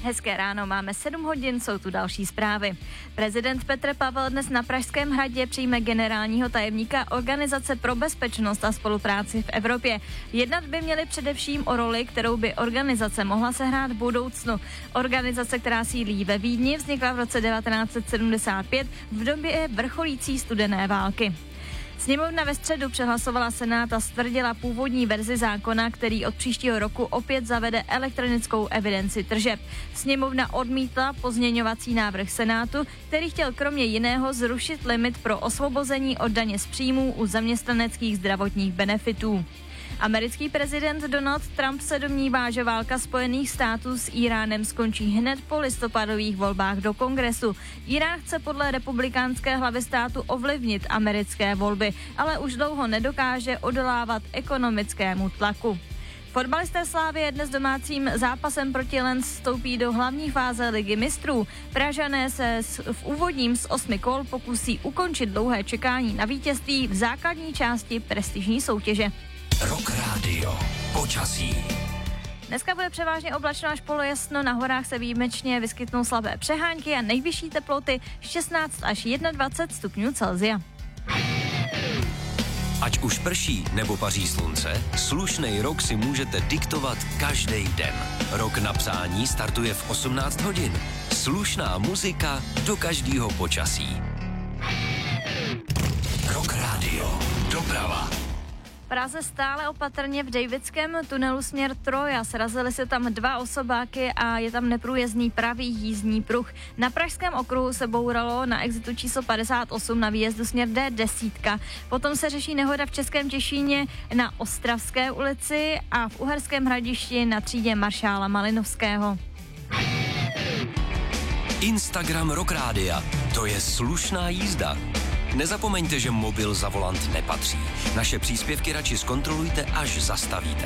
Hezké ráno, máme 7 hodin, jsou tu další zprávy. Prezident Petr Pavel dnes na Pražském hradě přijme generálního tajemníka Organizace pro bezpečnost a spolupráci v Evropě. Jednat by měli především o roli, kterou by organizace mohla sehrát v budoucnu. Organizace, která sídlí ve Vídni, vznikla v roce 1975 v době vrcholící studené války. Sněmovna ve středu přehlasovala Senát a stvrdila původní verzi zákona, který od příštího roku opět zavede elektronickou evidenci tržeb. Sněmovna odmítla pozměňovací návrh Senátu, který chtěl kromě jiného zrušit limit pro osvobození od daně z příjmů u zaměstnaneckých zdravotních benefitů. Americký prezident Donald Trump se domnívá, že válka Spojených států s Íránem skončí hned po listopadových volbách do Kongresu. Irán chce podle republikánské hlavy státu ovlivnit americké volby, ale už dlouho nedokáže odolávat ekonomickému tlaku. Fotbalisté Slavie dnes domácím zápasem proti Lens vstoupí do hlavní fáze Ligy mistrů. Pražané se v úvodním z 8 kol pokusí ukončit dlouhé čekání na vítězství v základní části prestižní soutěže. Rock Radio. Počasí. Dneska bude převážně oblačno až polojasno, na horách se výjimečně vyskytnou slabé přehánky a nejvyšší teploty 16 až 21 stupňů Celsia. Ať už prší nebo paří slunce, slušnej rok si můžete diktovat každý den. Rok na psání startuje v 18 hodin. Slušná muzika do každého počasí. Rock Radio. Doprava. Praze stále opatrně v Davidském tunelu směr Troja. Srazily se tam 2 osobáky a je tam neprůjezdný pravý jízdní pruh. Na Pražském okruhu se bouralo na exitu číslo 58 na výjezdu směr D10. Potom se řeší nehoda v Českém Těšíně na Ostravské ulici a v Uherském Hradišti na třídě maršála Malinovského. Instagram Rock Rádia. To je slušná jízda. Nezapomeňte, že mobil za volant nepatří. Naše příspěvky radši zkontrolujte, až zastavíte.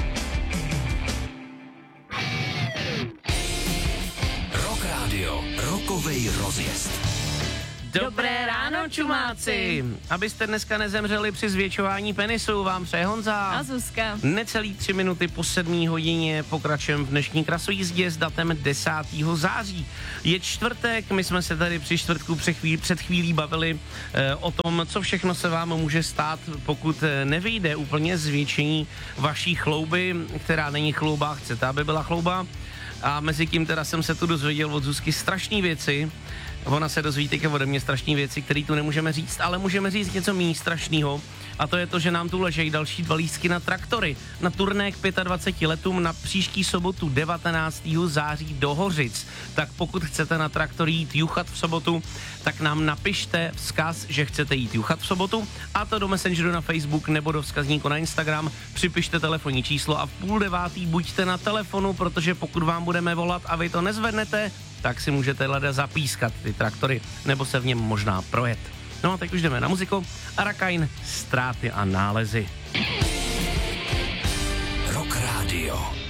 Rock Radio. Rokovej rozjezd. Dobré ráno, čumáci! Abyste dneska nezemřeli při zvětšování penisu, vám přeje Honza A Zuzka. Necelý 3 minuty po 7 hodině pokračujeme v dnešní krasojízdě s datem 10. září. Je čtvrtek, my jsme se tady při čtvrtku před chvílí bavili o tom, co všechno se vám může stát, pokud nevyjde úplně zvětšení vaší chlouby, která není chlouba, chcete, aby byla chlouba. A mezi tím teda jsem se tu dozvěděl od Zuzky strašné věci. Ona se dozví teďka ode mě strašné věci, které tu nemůžeme říct, ale můžeme říct něco méně strašného. A to je to, že nám tu ležejí další 2 lístky na traktory. Na turné k 25 letům na příští sobotu 19. září do Hořic. Tak pokud chcete na traktor jít juchat v sobotu, tak nám napište vzkaz, že chcete jít juchat v sobotu, a to do Messengeru na Facebook nebo do vzkazníku na Instagram. Připište telefonní číslo a v 8:30 buďte na telefonu, protože pokud vám budeme volat a vy to nezvednete, tak si můžete leda zapískat ty traktory, nebo se v něm možná projet. No a teď už jdeme na muziku. Arakain, Ztráty a nálezy. Rock Radio.